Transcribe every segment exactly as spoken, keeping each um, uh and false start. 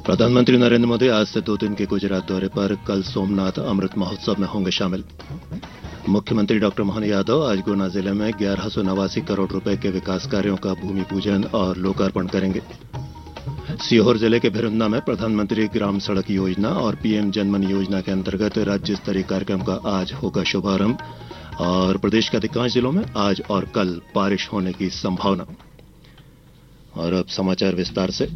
प्रधानमंत्री नरेंद्र मोदी आज से दो दिन के गुजरात दौरे पर कल सोमनाथ अमृत महोत्सव में होंगे शामिल। मुख्यमंत्री डॉक्टर मोहन यादव आज गुना जिले में ग्यारह सौ नवासी करोड़ रुपए के विकास कार्यों का भूमि पूजन और लोकार्पण करेंगे। सीहोर जिले के भिरुन्ना में प्रधानमंत्री ग्राम सड़क योजना और पीएम जनमन योजना के अंतर्गत राज्य स्तरीय कार्यक्रम का आज होगा शुभारंभ और प्रदेश के अधिकांश जिलों में आज और कल बारिश होने की संभावना। और अब समाचार विस्तार से।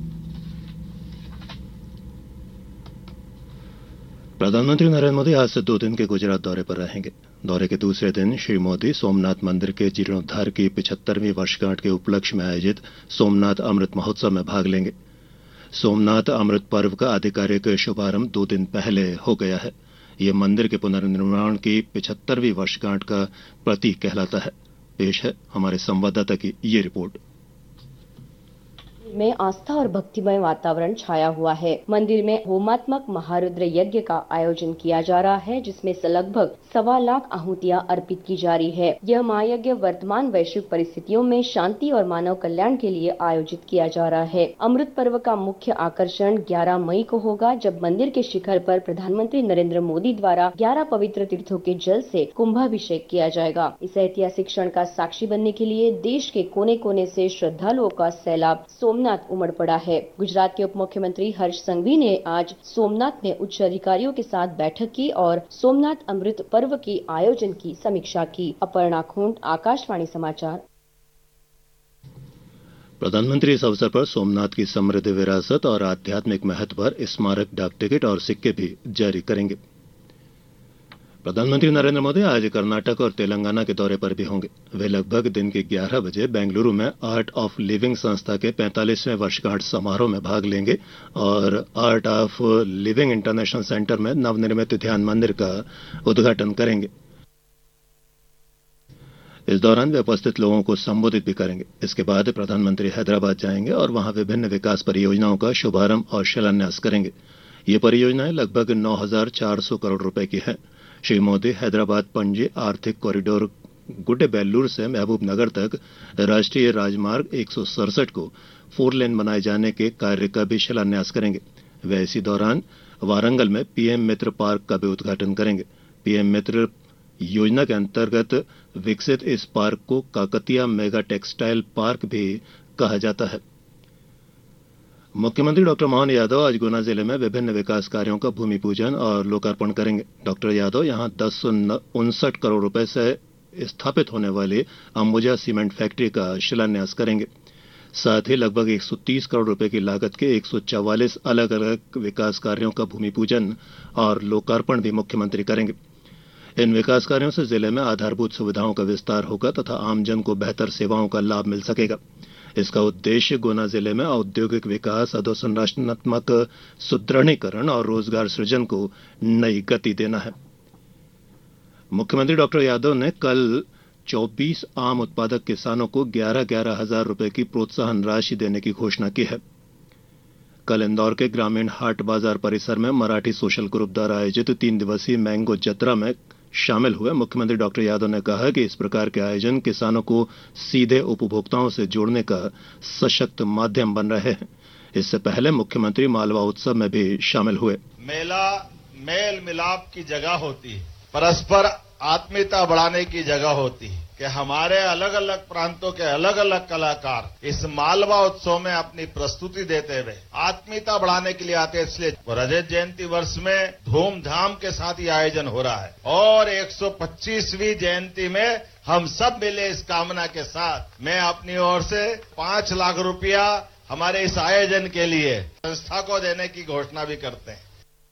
प्रधानमंत्री नरेंद्र मोदी आज से दो दिन के गुजरात दौरे पर रहेंगे। दौरे के दूसरे दिन श्री मोदी सोमनाथ मंदिर के जीर्णोद्धार की पिछहत्तरवीं वर्षगांठ के उपलक्ष्य में आयोजित सोमनाथ अमृत महोत्सव में भाग लेंगे। सोमनाथ अमृत पर्व का आधिकारिक शुभारंभ दो दिन पहले हो गया है। यह मंदिर के पुनर्निर्माण की पिछहत्तरवीं वर्षगांठ का प्रतीक कहलाता है। पेश है हमारे संवाददाता की ये रिपोर्ट। में आस्था और भक्तिमय वातावरण छाया हुआ है। मंदिर में होमात्मक महारुद्र यज्ञ का आयोजन किया जा रहा है, जिसमें से लगभग सवा लाख आहुतियां अर्पित की जा रही है। यह महायज्ञ वर्तमान वैश्विक परिस्थितियों में शांति और मानव कल्याण के लिए आयोजित किया जा रहा है। अमृत पर्व का मुख्य आकर्षण ग्यारह मई को होगा, जब मंदिर के शिखर पर प्रधानमंत्री नरेंद्र मोदी द्वारा ग्यारह पवित्र तीर्थों के जल से कुंभाभिषेक किया जाएगा। इस ऐतिहासिक क्षण का साक्षी बनने के लिए देश के कोने कोने से श्रद्धालुओं का सैलाब सोमनाथ उमड़ पड़ा है। गुजरात के उप मुख्यमंत्री हर्ष संघवी ने आज सोमनाथ में उच्च अधिकारियों के साथ बैठक की और सोमनाथ अमृत पर्व की आयोजन की समीक्षा की। अपर्णा खूंट, आकाशवाणी समाचार। प्रधानमंत्री इस अवसर पर सोमनाथ की समृद्ध विरासत और आध्यात्मिक महत्व पर स्मारक डाक टिकट और सिक्के भी जारी करेंगे। प्रधानमंत्री नरेंद्र मोदी आज कर्नाटक और तेलंगाना के दौरे पर भी होंगे। वे लगभग दिन के ग्यारह बजे बेंगलुरु में आर्ट ऑफ लिविंग संस्था के पैंतालीसवें वर्षगांठ समारोह में भाग लेंगे और art of living international centre में नवनिर्मित ध्यान मंदिर का उद्घाटन करेंगे। इस दौरान वे उपस्थित लोगों को संबोधित भी करेंगे। इसके बाद प्रधानमंत्री हैदराबाद जाएंगे और वहां विभिन्न विकास परियोजनाओं का शुभारंभ और शिलान्यास करेंगे। ये परियोजनाएं लगभग नौ हजार चार सौ करोड़ रुपए की हैं। श्री मोदी हैदराबाद पणजी आर्थिक कॉरिडोर गुड्डेबेल्लूर से महबूब नगर तक राष्ट्रीय राजमार्ग एक सौ सड़सठ को फोर लेन बनाए जाने के कार्य का भी शिलान्यास करेंगे। वे इसी दौरान वारंगल में पीएम मित्र पार्क का भी उद्घाटन करेंगे। पीएम मित्र योजना के अंतर्गत विकसित इस पार्क को काकतिया मेगा टेक्सटाइल पार्क भी कहा जाता है। मुख्यमंत्री डॉक्टर मोहन यादव आज गुना जिले में विभिन्न विकास कार्यों का भूमि पूजन और लोकार्पण करेंगे। डॉक्टर यादव यहां दस सौ उनसठ करोड़ रुपए से स्थापित होने वाली अंबुजा सीमेंट फैक्ट्री का शिलान्यास करेंगे। साथ ही लगभग एक सौ तीस करोड़ रुपए की लागत के एक सौ चौवालीस अलग अलग विकास कार्यों का भूमि पूजन और लोकार्पण भी मुख्यमंत्री करेंगे। इन विकास कार्यों से जिले में आधारभूत सुविधाओं का विस्तार होगा तथा आमजन को बेहतर सेवाओं का लाभ मिल सकेगा। इसका उद्देश्य गुना जिले में औद्योगिक विकास, अधोसंरचनात्मक सुदृढ़ीकरण और रोजगार सृजन को नई गति देना है। मुख्यमंत्री डॉक्टर यादव ने कल चौबीस आम उत्पादक किसानों को ग्यारह ग्यारह हजार रुपए की प्रोत्साहन राशि देने की घोषणा की है। कल इंदौर के ग्रामीण हाट बाजार परिसर में मराठी सोशल ग्रुप द्वारा आयोजित तीन दिवसीय मैंगो जत्रा में शामिल हुए मुख्यमंत्री डॉक्टर यादव ने कहा कि इस प्रकार के आयोजन किसानों को सीधे उपभोक्ताओं से जोड़ने का सशक्त माध्यम बन रहे हैं। इससे पहले मुख्यमंत्री मालवा उत्सव में भी शामिल हुए। मेला मेल मिलाप की जगह होती है, परस्पर आत्मीयता बढ़ाने की जगह होती है कि हमारे अलग अलग प्रांतों के अलग अलग कलाकार इस मालवा उत्सव में अपनी प्रस्तुति देते हुए आत्मीयता बढ़ाने के लिए आते हैं। इसलिए रजत जयंती वर्ष में धूमधाम के साथ ये आयोजन हो रहा है और एक सौ पच्चीसवीं जयंती में हम सब मिले इस कामना के साथ मैं अपनी ओर से पांच लाख रुपया हमारे इस आयोजन के लिए संस्था को देने की घोषणा भी करते हैं।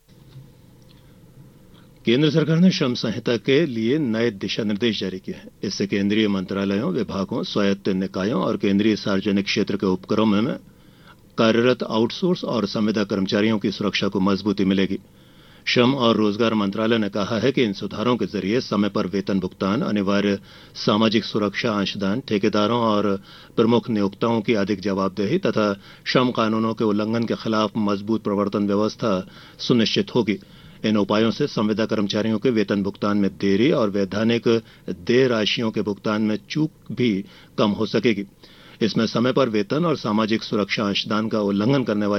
केंद्र सरकार ने श्रम संहिता के लिए नए दिशा निर्देश जारी किए हैं। इससे केंद्रीय मंत्रालयों, विभागों, स्वायत्त निकायों और केंद्रीय सार्वजनिक क्षेत्र के उपक्रमों में कार्यरत आउटसोर्स और संविदा कर्मचारियों की सुरक्षा को मजबूती मिलेगी। श्रम और रोजगार मंत्रालय ने कहा है कि इन सुधारों के जरिए समय पर वेतन भुगतान, अनिवार्य सामाजिक सुरक्षा अंशदान, ठेकेदारों और प्रमुख नियोक्ताओं की अधिक जवाबदेही तथा श्रम कानूनों के उल्लंघन के खिलाफ मजबूत प्रवर्तन व्यवस्था सुनिश्चित होगी। इन उपायों से संविदा कर्मचारियों के वेतन भुगतान में देरी और वैधानिक देय राशियों के भुगतान में चूक भी कम हो सकेगी। इसमें समय पर वेतन और सामाजिक सुरक्षा अंशदान का उल्लंघन करने वाले